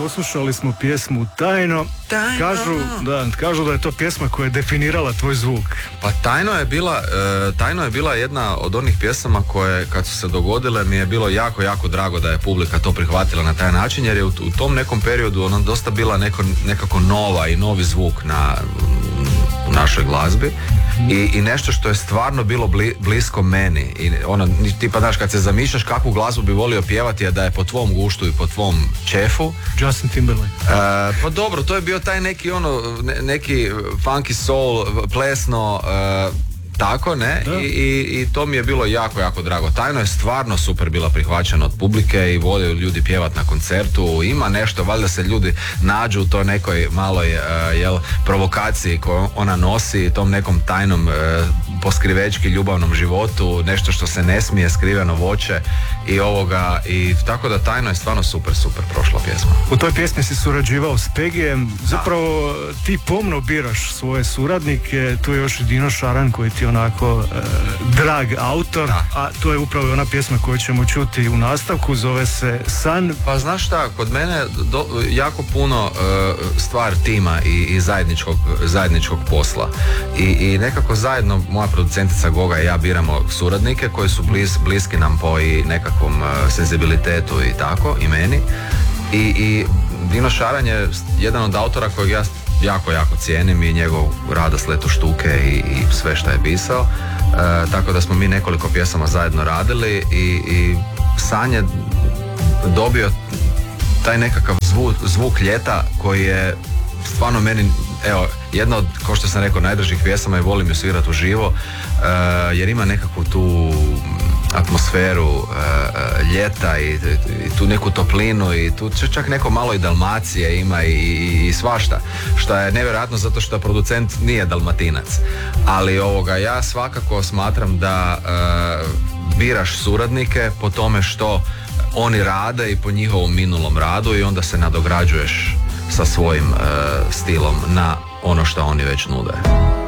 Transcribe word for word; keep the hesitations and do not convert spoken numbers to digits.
poslušali smo pjesmu Tajno. Tajno. Kažu, da, kažu da je to pjesma koja je definirala tvoj zvuk. Pa Tajno je bila, e, Tajno je bila jedna od onih pjesama koje kad su se dogodile mi je bilo jako, jako drago da je publika to prihvatila na taj način, jer je u, u tom nekom periodu ona dosta bila neko, nekako nova i novi zvuk na, u našoj glazbi. I, i nešto što je stvarno bilo bli, blisko meni. I ono, tipa, znaš, kad se zamišljaš kakvu glazbu bi volio pjevati, a da je po tvom guštu i po tvom čefu. Justin Timberlake. Uh, pa dobro, to je bio taj neki ono, ne, neki funky soul, plesno, uh, tako, ne? I, i, i to mi je bilo jako, jako drago. Tajno je stvarno super bila prihvaćena od publike i vole ljudi pjevat na koncertu. Ima nešto, valjda se ljudi nađu u toj nekoj maloj uh, jel, provokaciji koju ona nosi, tom nekom tajnom uh, poskrivečki ljubavnom životu, nešto što se ne smije, skriveno voće i ovoga, i tako da Tajno je stvarno super, super prošla pjesma. U toj pjesmi si surađivao s Pegijem, zapravo ti pomno biraš svoje suradnike, tu je još i Dino Šaran koji ti onako e, drag autor, da. A to je upravo ona pjesma koju ćemo čuti u nastavku, zove se San. Pa znaš šta, kod mene do, jako puno e, stvar tima i, i zajedničkog, zajedničkog posla I, i nekako zajedno moja producentica Goga i ja biramo suradnike koji su bliz, bliski nam po i nekakvom e, senzibilitetu i tako, i meni. I, i Dino Šaran je jedan od autora kojeg ja jako, jako cijenim i njegov radoslet u štuke i, i sve što je pisao. E, tako da smo mi nekoliko pjesama zajedno radili i, i San je dobio taj nekakav zvuk, zvuk ljeta koji je stvarno meni, evo, jedna od, kao što sam rekao, najdražih pjesama i volim ju svirati uživo, e, jer ima nekakvu tu atmosferu uh, ljeta i, i, i tu neku toplinu i tu čak neko malo i Dalmacije ima i, i, i svašta, što je nevjerojatno zato što producent nije Dalmatinac, ali ovoga, ja svakako smatram da uh, biraš suradnike po tome što oni rade i po njihovom minulom radu i onda se nadograđuješ sa svojim uh, stilom na ono što oni već nude.